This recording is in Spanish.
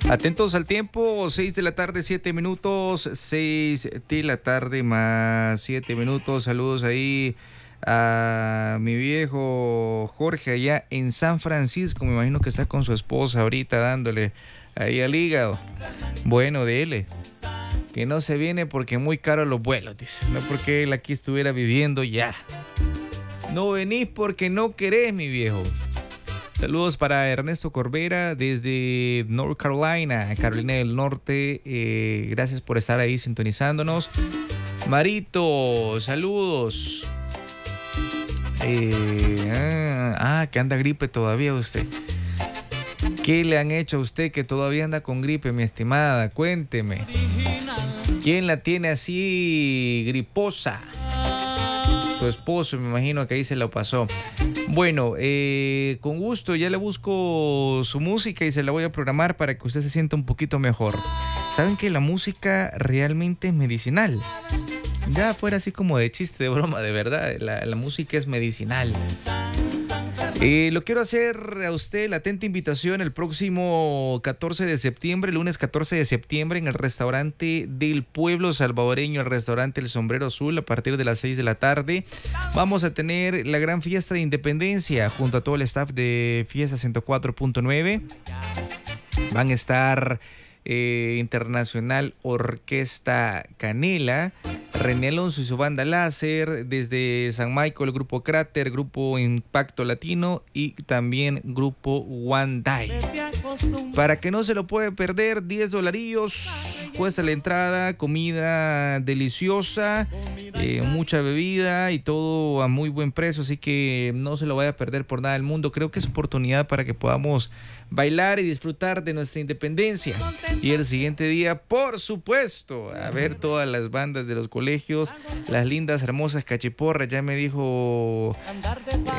Atentos al tiempo, 6 de la tarde, 7 minutos, 6 de la tarde más 7 minutos. Saludos ahí a mi viejo Jorge allá en San Francisco. Me imagino que está con su esposa ahorita dándole ahí al hígado. Bueno, dele. Que no se viene porque muy caro los vuelos, dice. No porque él aquí estuviera viviendo ya. No venís porque no querés, mi viejo. Saludos para Ernesto Corbera desde North Carolina, Carolina del Norte. Gracias por estar ahí sintonizándonos. Marito, saludos. Que anda gripe todavía usted. ¿Qué le han hecho a usted que todavía anda con gripe, mi estimada? Cuénteme. ¿Quién la tiene así griposa? Tu esposo, me imagino que ahí se lo pasó. Bueno, con gusto ya le busco su música y se la voy a programar para que usted se sienta un poquito mejor. ¿Saben que la música realmente es medicinal? Ya fuera así como de chiste, de broma, de verdad, la música es medicinal. Lo quiero hacer a usted la atenta invitación el próximo 14 de septiembre, lunes 14 de septiembre, en el restaurante del pueblo salvadoreño, el restaurante El Sombrero Azul, a partir de las 6 de la tarde. Vamos a tener la gran fiesta de independencia junto a todo el staff de Fiesta 104.9. Van a estar Internacional Orquesta Canela, René Alonso y su banda Láser, desde San Michael, el grupo Cráter, grupo Impacto Latino y también grupo One Day. Para que no se lo puede perder, $10 cuesta la entrada, comida deliciosa, mucha bebida y todo a muy buen precio, así que no se lo vaya a perder por nada del mundo. Creo que es oportunidad para que podamos bailar y disfrutar de nuestra independencia. Y el siguiente día, por supuesto, a ver todas las bandas de los colegios, las lindas, hermosas cachiporras. Ya me dijo